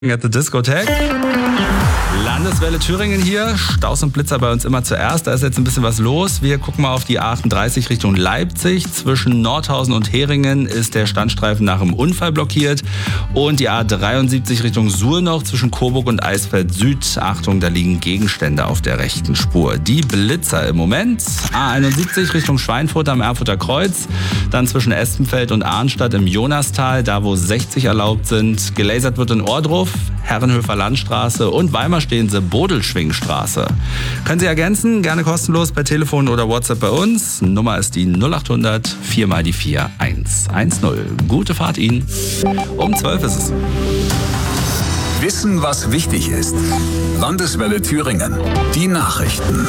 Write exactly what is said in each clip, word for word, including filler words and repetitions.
At the Discotheque. Landeswelle Thüringen hier. Staus und Blitzer bei uns immer zuerst. Da ist jetzt ein bisschen was los. Wir gucken mal auf die A achtunddreißig Richtung Leipzig. Zwischen Nordhausen und Heringen ist der Standstreifen nach einem Unfall blockiert. Und die A dreiundsiebzig Richtung Suhl noch zwischen Coburg und Eisfeld Süd. Achtung, da liegen Gegenstände auf der rechten Spur. Die Blitzer im Moment. A einundsiebzig Richtung Schweinfurt am Erfurter Kreuz. Dann zwischen Espenfeld und Arnstadt im Jonastal, da wo sechzig erlaubt sind. Gelasert wird in Ohrdruf, Herrenhöfer Landstraße und Weimar stehen sie Bodelschwingstraße. Können Sie ergänzen, gerne kostenlos per Telefon oder WhatsApp bei uns. Nummer ist die null acht hundert vier mal die vier eins eins null. Gute Fahrt Ihnen. Um zwölf ist es. Wissen, was wichtig ist. Landeswelle Thüringen. Die Nachrichten.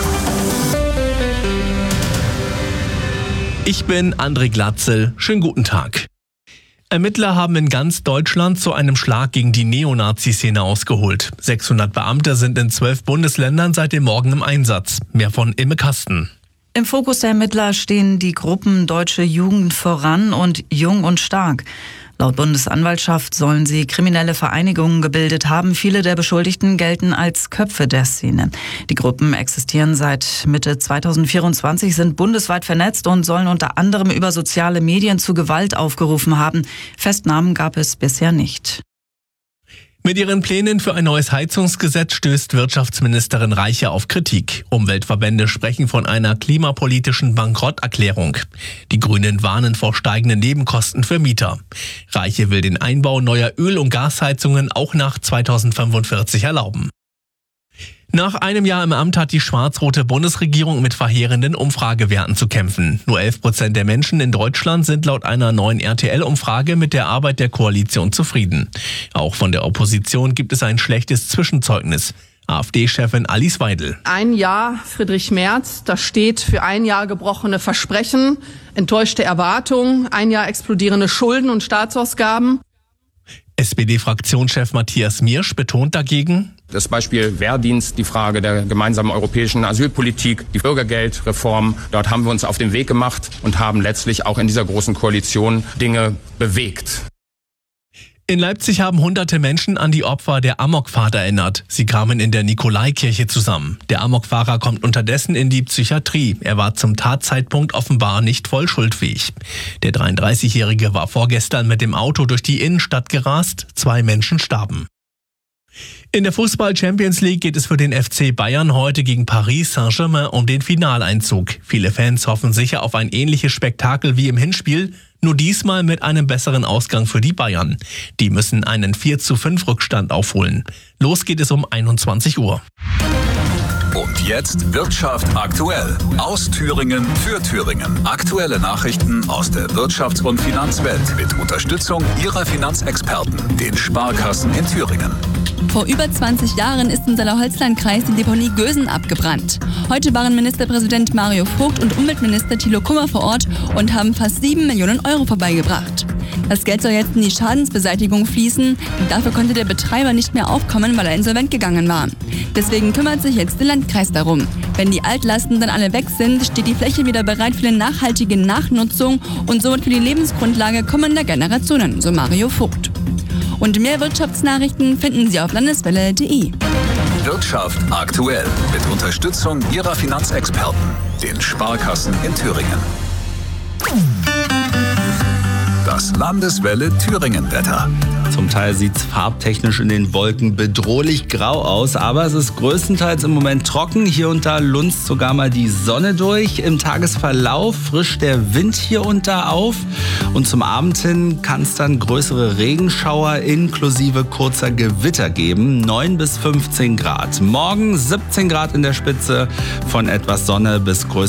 Ich bin André Glatzel. Schönen guten Tag. Ermittler haben in ganz Deutschland zu einem Schlag gegen die Neonazi-Szene ausgeholt. sechshundert Beamte sind in zwölf Bundesländern seit dem Morgen im Einsatz. Mehr von Imme Kasten. Im Fokus der Ermittler stehen die Gruppen Deutsche Jugend voran und Jung und Stark. Laut Bundesanwaltschaft sollen sie kriminelle Vereinigungen gebildet haben. Viele der Beschuldigten gelten als Köpfe der Szene. Die Gruppen existieren seit Mitte zweitausendvierundzwanzig, sind bundesweit vernetzt und sollen unter anderem über soziale Medien zu Gewalt aufgerufen haben. Festnahmen gab es bisher nicht. Mit ihren Plänen für ein neues Heizungsgesetz stößt Wirtschaftsministerin Reiche auf Kritik. Umweltverbände sprechen von einer klimapolitischen Bankrotterklärung. Die Grünen warnen vor steigenden Nebenkosten für Mieter. Reiche will den Einbau neuer Öl- und Gasheizungen auch nach zweitausendfünfundvierzig erlauben. Nach einem Jahr im Amt hat die schwarz-rote Bundesregierung mit verheerenden Umfragewerten zu kämpfen. Nur elf Prozent der Menschen in Deutschland sind laut einer neuen R T L-Umfrage mit der Arbeit der Koalition zufrieden. Auch von der Opposition gibt es ein schlechtes Zwischenzeugnis. AfD-Chefin Alice Weidel. Ein Jahr Friedrich Merz, das steht für ein Jahr gebrochene Versprechen, enttäuschte Erwartungen, ein Jahr explodierende Schulden und Staatsausgaben. S P D-Fraktionschef Matthias Miersch betont dagegen: Das Beispiel Wehrdienst, die Frage der gemeinsamen europäischen Asylpolitik, die Bürgergeldreform. Dort haben wir uns auf den Weg gemacht und haben letztlich auch in dieser großen Koalition Dinge bewegt. In Leipzig haben hunderte Menschen an die Opfer der Amokfahrt erinnert. Sie kamen in der Nikolaikirche zusammen. Der Amokfahrer kommt unterdessen in die Psychiatrie. Er war zum Tatzeitpunkt offenbar nicht voll schuldfähig. Der dreiunddreißigjährige war vorgestern mit dem Auto durch die Innenstadt gerast. Zwei Menschen starben. In der Fußball-Champions League geht es für den F C Bayern heute gegen Paris Saint-Germain um den Finaleinzug. Viele Fans hoffen sicher auf ein ähnliches Spektakel wie im Hinspiel, nur diesmal mit einem besseren Ausgang für die Bayern. Die müssen einen vier zu fünf Rückstand aufholen. Los geht es um einundzwanzig Uhr. Und jetzt Wirtschaft aktuell. Aus Thüringen für Thüringen. Aktuelle Nachrichten aus der Wirtschafts- und Finanzwelt mit Unterstützung Ihrer Finanzexperten, den Sparkassen in Thüringen. Vor über zwanzig Jahren ist im Saale-Holzland-Kreis die Deponie Gösen abgebrannt. Heute waren Ministerpräsident Mario Vogt und Umweltminister Thilo Kummer vor Ort und haben fast sieben Millionen Euro vorbeigebracht. Das Geld soll jetzt in die Schadensbeseitigung fließen. Dafür konnte der Betreiber nicht mehr aufkommen, weil er insolvent gegangen war. Deswegen kümmert sich jetzt der Landkreis darum. Wenn die Altlasten dann alle weg sind, steht die Fläche wieder bereit für eine nachhaltige Nachnutzung und somit für die Lebensgrundlage kommender Generationen, so Mario Vogt. Und mehr Wirtschaftsnachrichten finden Sie auf landeswelle punkt de. Wirtschaft aktuell mit Unterstützung Ihrer Finanzexperten, den Sparkassen in Thüringen. Das Landeswelle Thüringen-Wetter. Zum Teil sieht es farbtechnisch in den Wolken bedrohlich grau aus, aber es ist größtenteils im Moment trocken. Hier und da lunzt sogar mal die Sonne durch. Im Tagesverlauf frischt der Wind hier und da auf. Und zum Abend hin kann es dann größere Regenschauer inklusive kurzer Gewitter geben. neun bis fünfzehn Grad. Morgen siebzehn Grad in der Spitze, von etwas Sonne bis größer